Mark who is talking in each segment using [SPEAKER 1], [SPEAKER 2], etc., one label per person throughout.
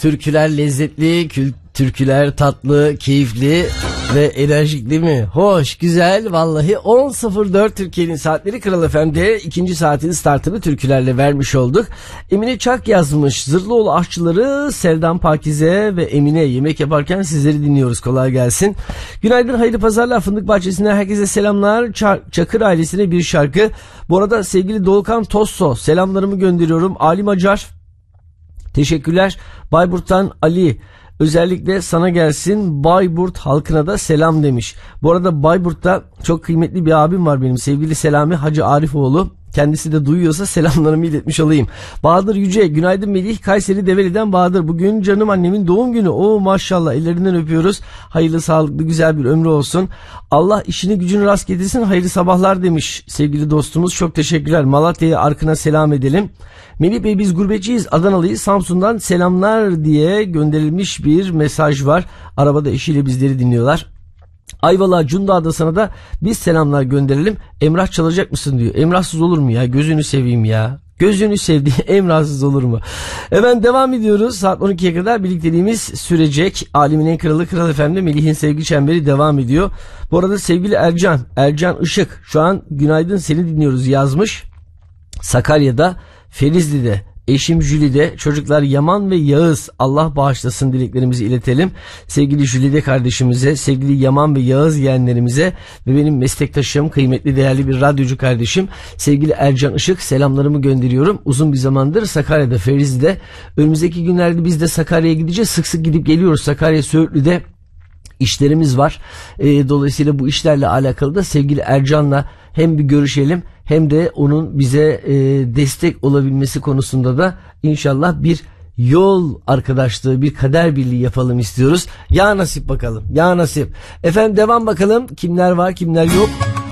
[SPEAKER 1] Türküler lezzetli, türküler tatlı, keyifli ve enerjik değil mi? Hoş, güzel vallahi. 10.04 Türkiye'nin saatleri, Kral FM'de ikinci saatin startını türkülerle vermiş olduk. Emine Çak yazmış. Zırhlıoğlu aşçıları Sevdan Pakize ve Emine yemek yaparken sizleri dinliyoruz. Kolay gelsin. Günaydın, hayırlı pazarlar. Fındık Bahçesi'nden herkese selamlar. Çakır ailesine bir şarkı. Bu arada sevgili Doğukan Tosso selamlarımı gönderiyorum. Ali Macar teşekkürler. Bayburt'tan Ali, özellikle sana gelsin, Bayburt halkına da selam demiş. Bu arada Bayburt'ta çok kıymetli bir abim var benim, sevgili Selami Hacı Arifoğlu. Kendisi de duyuyorsa selamlarımı iletmiş olayım. Bahadır Yüce, günaydın Melih, Kayseri Develi'den Bahadır. Bugün canım annemin doğum günü. Oo maşallah, ellerinden öpüyoruz. Hayırlı, sağlıklı, güzel bir ömrü olsun. Allah işini gücünü rast getirsin. Hayırlı sabahlar demiş sevgili dostumuz. Çok teşekkürler. Malatya'ya arkına selam edelim. Melih Bey, biz gurbetçiyiz, Adanalıyız, Samsun'dan selamlar diye gönderilmiş bir mesaj var. Arabada eşiyle bizleri dinliyorlar. Ayvalık'a, Cunda Adası'na da biz selamlar gönderelim. Emrah çalacak mısın diyor. Emrahsız olur mu ya? Gözünü seveyim ya. Gözünü sevdiği Emrahsız olur mu? Efendim devam ediyoruz. Saat 12'ye kadar birlikteliğimiz sürecek. Alemin en kralı Kral FM'de Melih'in sevgi çemberi devam ediyor. Bu arada sevgili Ercan Işık şu an günaydın seni dinliyoruz yazmış. Sakarya'da, Ferizli'de, eşim Jülide, çocuklar Yaman ve Yağız, Allah bağışlasın dileklerimizi iletelim. Sevgili Jülide kardeşimize, sevgili Yaman ve Yağız yeğenlerimize ve benim meslektaşım, kıymetli değerli bir radyocu kardeşim sevgili Ercan Işık selamlarımı gönderiyorum. Uzun bir zamandır Sakarya'da, Ferizli'de, önümüzdeki günlerde biz de Sakarya'ya gideceğiz. Sık sık gidip geliyoruz. Sakarya Söğütlü'de işlerimiz var. Dolayısıyla bu işlerle alakalı da sevgili Ercan'la hem bir görüşelim hem de onun bize destek olabilmesi konusunda da inşallah bir yol arkadaşlığı, bir kader birliği yapalım istiyoruz. Ya nasip bakalım, ya nasip. Efendim devam bakalım, kimler var kimler yok.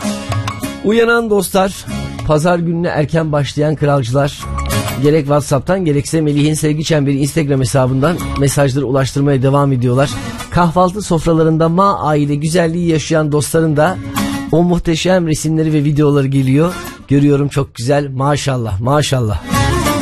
[SPEAKER 1] Uyanan dostlar, pazar gününe erken başlayan kralcılar, gerek WhatsApp'tan gerekse Melih'in Sevgi Çemberi Instagram hesabından mesajları ulaştırmaya devam ediyorlar. Kahvaltı sofralarında aile güzelliği yaşayan dostların da o muhteşem resimleri ve videoları geliyor. Görüyorum, çok güzel, maşallah maşallah.